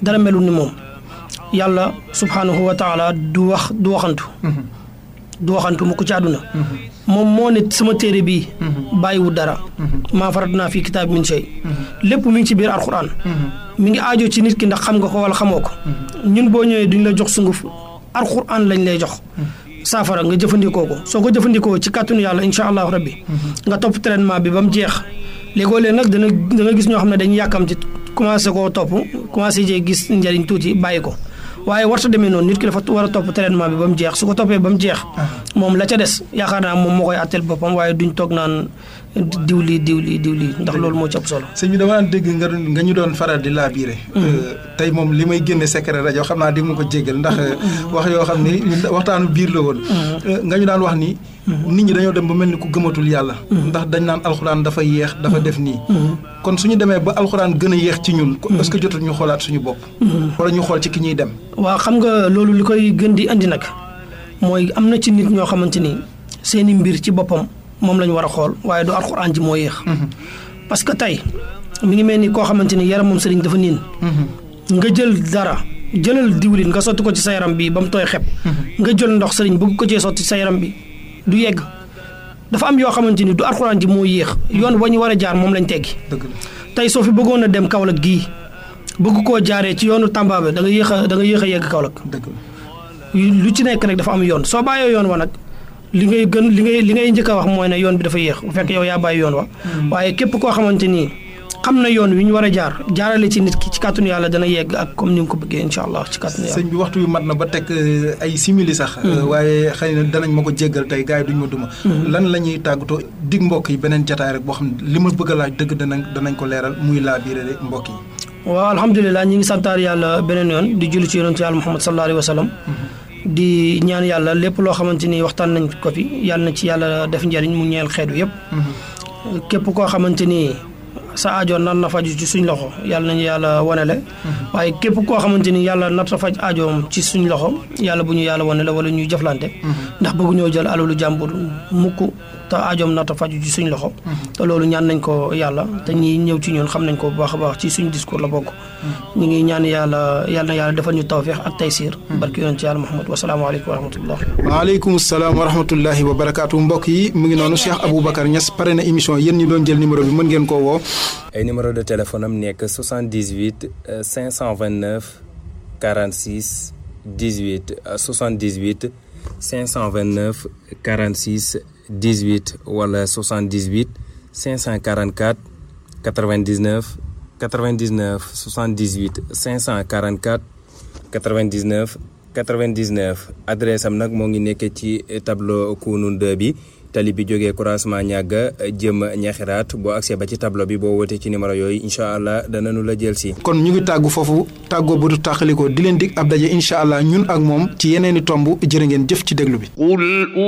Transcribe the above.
dara melul ni moom yàlla subhanahu wa taala du waxantu mu ko ci àdduna moom moo ne sama téere bii bàyyiwu dara maa faratnaa fii kitaab min shay lépp mi ngi ci biir alquran mi ngi aajo ci nit ki ndax xam nga ko wala xamoo ko ñun boo ñëwee duñ la jox sunguf alquran lañ lay jox saafara nga jëfandikoo ko soo ko jëfandikoo ci kàttanu yàlla incha allahu rabbi nga topp traitement bi ba mu jeex léegoo-léeg nag da nga gis ñoo xam ne dañuy yàkkam ci commencé koo topp commencé jee gis njëriñ tuuti bàyyi ko waaye warta demee noonu nit ki dafa war a topp traitement bi ba mu jeex su ko toppee ba mu jeex moom la ca des yaakaar naa moom moo koy àtteel boppam waaye duñ toog naan diwli ndax loolu moo ci ëpp solo. sëñ bi dama daan dégg nga ñu doon faral di laabiire. tey moom li may génne secret rajo xam naa di ma ko jéggal ndax wax yoo xam ni waxtaanu biir la woon. nga ñu daan wax ni. nit ñi dañoo dem ba mel ni ku gëmatul yàlla. ndax dañ naan alxuraan dafa yéex dafa def nii. kon suñu demee ba alxuraan gën a yéex ci ñun. est-ce que jotul ñu xoolaat suñu bopp. wala ñu xool ci ki ñuy dem. waaw xam nga loolu li koy gën di andi nag mooy am na ci nit ñoo xamante ni seeni mbir ci boppam moom la ñu war a xool waaye du alxuraan ji moo yéex. parce que tey mi ngi mel ni koo xamante ni yaram moom sëriñ dafa niin. nga jëlal diwlin nga sotti ko ci sa yaram bi ba mu tooy xep. nga jël ndox sëriñ bëgg ko cee sotti sa yaram bi du yegg dafa am yoo xamante ni du alxuraan ji moo yéex yoon wa ñu war a jaar moom lañ teggi. tey soo fi bëggoon a dem Kaolack gii bëgg koo jaaree ci yoonu Tamba bi da nga yéex a yegg Kaolack. lu ci nekk rek dafa am yoon soo bàyyee yoon wa nag li ngay njëkk a wax mooy ne yoon bi dafa yéex bu fekk yow yaa bàyyi yoon wa. waaye képp koo xamante ni xam na yoon wi ñu war a jaarale ci nit ki ci kàttanu yàlla dana yegg ak comme ni nga ko bëggee incha allah ci kàttanu yàlla. sëñ bi waxtu wi mat na ba teg ay simili sax. waaye xëy na danañ ma ko jéggal tey gars yi duñ ma duma. lan la ñuy tàggatoo dig mbokk yi beneen jataay rek boo xam ne li ma bëgg a laaj dëgg danañ ko leeral muy laa biire mbokk yi. waaw alhamdulilah ñi ngi santaar yàlla beneen yoon di julli ci yonent yàlla Muhammad sallallahu alayhi wa sallam di ñaan yàlla lépp loo xamante ni waxtaan nañ ko fi yàlla na ci yàlla def njëriñ mu ñeel xeetu yëpp. képp koo xamante ni sa aajo nar na faju ci suñ loxo yàlla nañu yàlla wanele waaye képp koo xamante ni yàlla nar na faj aajoom ci suñ loxo yàlla bu ñu yàlla wanele wala ñuy jëflante ndax bëgg ñoo jël alalu jàmbur mukk te aajoom nar na faju ci suñ loxo te loolu ñaan nañ ko yàlla te ñi ñëw ci ñun xam nañ ko bu baax a baax ci suñ discours la bokk ñu ngi ñaan yàlla na yàlla defal ñu tawfiix ak taysiir barki yoon ci yàlla Muhammad wasalaamaaleykum wa rahmatullah. waaleykum salaam wa rahmatullahi wa barakaatu mbokk yi mu ngi noonu Cheikh Aboubacar Niass pare na émission yéen ñi doon jël numéro bi mën ngeen koo woo. ay numéro de téléphone am nekk 78 529 46 18 78 529 46 18 wala 78 544 99 99 78 544 99 99 adresse am nag moo ngi nekk ci tableau Kounoune 2 bi tali bi jógee croisement ñàgga jëm ñaxiraat boo accès ba ci tableau bi boo wootee ci numéro yooyu incha allah danañu la jël si. kon ñu ngi tàggu foofu tàggoo bu du tàqaliko di leen dig ab daje incha allah ñun ak moom ci yeneeni tomb jërë ngeen jëf ci déglu bi.